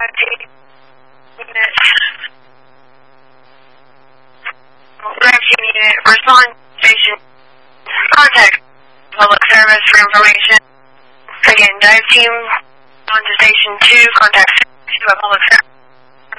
Unit, respond station, contact public service for information. Again, dive team on to station 2, contact public service.